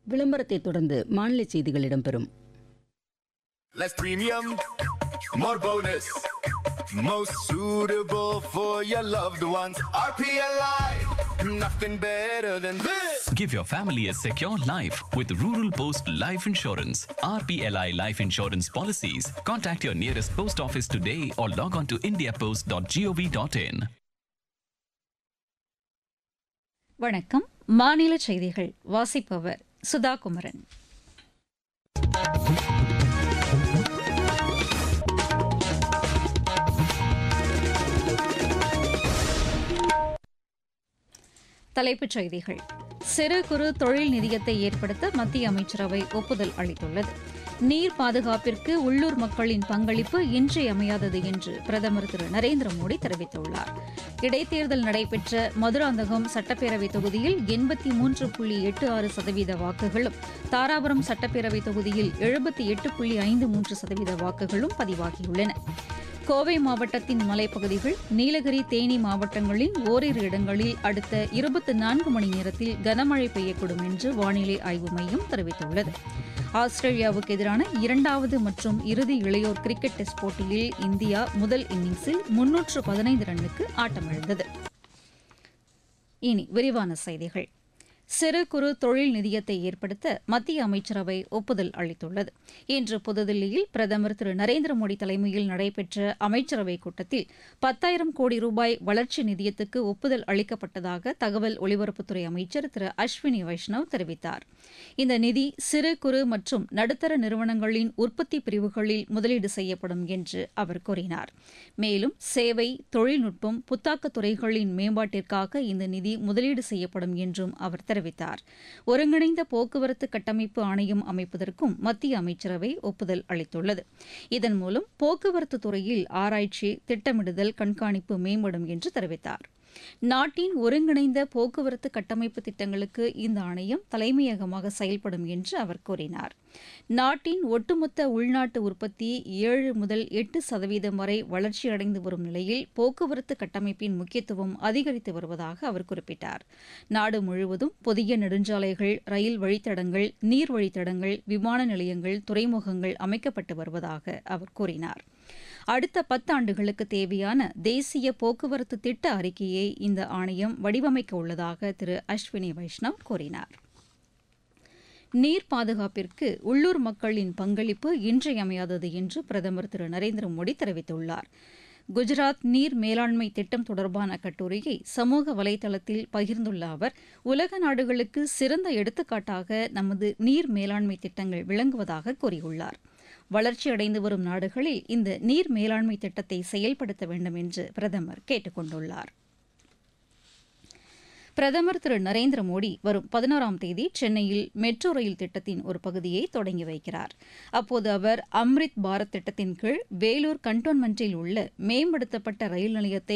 விளம்பரத்தை தொடர்ந்து மாநில செய்திகள் இடம்பெறும். Less premium, more bonus. Most suitable for your loved ones. RPLI, nothing better than this. Give your family a secure life with Rural Post Life Insurance. RPLI Life Insurance Policies. Contact your nearest post office today or log on to indiapost.gov.in. வணக்கம். மாநில செய்திகள் வாசிப்பவர் சுதா குமரன். தலைப்புச் செய்திகள். சிறு குறு தொழில் நிதியத்தை ஏற்படுத்த மத்திய அமைச்சரவை ஒப்புதல் அளித்துள்ளது. நீர் பாதுகாப்பிற்கு உள்ளூர் மக்களின் பங்களிப்பு இன்றியமையாதது என்று பிரதமர் திரு நரேந்திர மோடி தெரிவித்துள்ளார். இடைத்தேர்தல் நடைபெற்ற மதுராந்தகம் சட்டப்பேரவைத் தொகுதியில் 83.86% வாக்குகளும், தாராபுரம் சட்டப்பேரவைத் தொகுதியில் 78.53% வாக்குகளும் பதிவாகியுள்ளன. கோவை மாவட்டத்தின் மலைப்பகுதிகள், நீலகிரி, தேனி மாவட்டங்களின் ஓரிரு இடங்களில் அடுத்த 24 மணி நேரத்தில் கனமழை பெய்யக்கூடும் என்று வானிலை ஆய்வு மையம் தெரிவித்துள்ளது. ஆஸ்திரேலியாவுக்கு எதிரான 2வது மற்றும் இறுதி இளையோர் கிரிக்கெட் டெஸ்ட் போட்டியில் இந்தியா முதல் இன்னிங்ஸில் 315 ரன்னுக்கு ஆட்டமிழந்தது. இனி விரிவான செய்திகள். சிறு குறு தொழில் நிதியத்தை ஏற்படுத்த மத்திய அமைச்சரவை ஒப்புதல் அளித்துள்ளது. இன்று புதுதில்லியில் பிரதமர் திரு நரேந்திர மோடி தலைமையில் நடைபெற்ற அமைச்சரவைக் கூட்டத்தில் 10,000 கோடி ரூபாய் வளர்ச்சி நிதியத்துக்கு ஒப்புதல் அளிக்கப்பட்டதாக தகவல் ஒலிபரப்புத்துறை அமைச்சர் திரு அஸ்வினி வைஷ்ணவ் தெரிவித்தார். இந்த நிதி சிறு குறு மற்றும் நடுத்தர நிறுவனங்களின் உற்பத்தி பிரிவுகளில் முதலீடு செய்யப்படும் என்று அவர் கூறினார். மேலும் சேவை, தொழில்நுட்பம், புத்தாக்க துறைகளின் மேம்பாட்டிற்காக இந்த நிதி முதலீடு செய்யப்படும் என்றும் அவர் தெரிவித்தார். ஒருங்கிணைந்த போக்குவரத்து கட்டமைப்பு ஆணையம் அமைப்பதற்கும் மத்திய அமைச்சரவை ஒப்புதல் அளித்துள்ளது. இதன் மூலம் போக்குவரத்து துறையில் ஆராய்ச்சி, திட்டமிடுதல், கண்காணிப்பு மேம்படும் என்று தெரிவித்தார். நாட்டின் ஒருங்கிணைந்த போக்குவரத்து கட்டமைப்பு திட்டங்களுக்கு இந்த ஆணையம் தலைமையகமாக செயல்படும் என்று அவர் கூறினார். நாட்டின் ஒட்டுமொத்த உள்நாட்டு உற்பத்தி 7 முதல் 8% வரை வளர்ச்சியடைந்து வரும் நிலையில் போக்குவரத்து கட்டமைப்பின் முக்கியத்துவம் அதிகரித்து வருவதாக அவர் குறிப்பிட்டார். நாடு முழுவதும் புதிய நெடுஞ்சாலைகள், ரயில் வழித்தடங்கள், நீர் வழித்தடங்கள், விமான நிலையங்கள், துறைமுகங்கள் அமைக்கப்பட்டு வருவதாக அவர் கூறினார். அடுத்த 10 ஆண்டுகளுக்கு தேவையான தேசிய போக்குவரத்து திட்ட அறிக்கையை இந்த ஆணையம் வடிவமைக்க உள்ளதாக திரு அஸ்வினி வைஷ்ணவ் கூறினார். நீர் பாதுகாப்பிற்கு உள்ளூர் மக்களின் பங்களிப்பு இன்றியமையாதது என்று பிரதமர் திரு நரேந்திர மோடி தெரிவித்துள்ளார். குஜராத் நீர் மேலாண்மை திட்டம் தொடர்பான கட்டுரையை சமூக வலைதளத்தில் பகிர்ந்துள்ள அவர், உலக நாடுகளுக்கு சிறந்த எடுத்துக்காட்டாக நமது நீர் மேலாண்மை திட்டங்கள் விளங்குவதாக கூறியுள்ளார். வளர்ச்சியடைந்து வரும் நாடுகளில் இந்த நீர் மேலாண்மை திட்டத்தை செயல்படுத்த வேண்டும் என்று பிரதமர் கேட்டுக் கொண்டுள்ளார். பிரதமர் திரு நரேந்திர மோடி வரும் 11ஆம் தேதி சென்னையில் மெட்ரோ ரயில் திட்டத்தின் ஒரு பகுதியை தொடங்கி வைக்கிறார். அப்போது அவர் அம்ரித் பாரத் திட்டத்தின் கீழ் வேலூர் கண்டோன்மென்ட்டில் உள்ள மேம்படுத்தப்பட்ட ரயில் நிலையத்தை